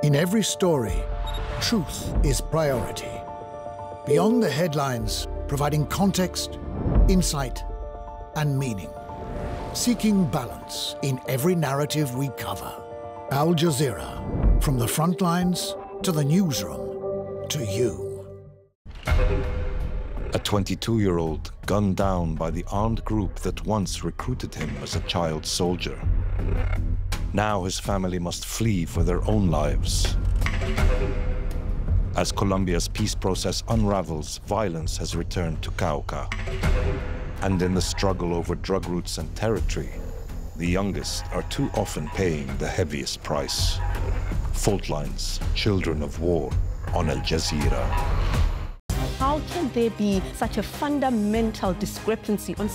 In every story, truth is priority. Beyond the headlines, providing context, insight, and meaning. Seeking balance in every narrative we cover. Al Jazeera, from the front lines to the newsroom to you. A 22-year-old gunned down by the armed group that once recruited him as a child soldier. Now his family must flee for their own lives. As Colombia's peace process unravels, violence has returned to Cauca. And in the struggle over drug routes and territory, the youngest are too often paying the heaviest price. Fault lines, children of war, on Al Jazeera. How can there be such a fundamental discrepancy on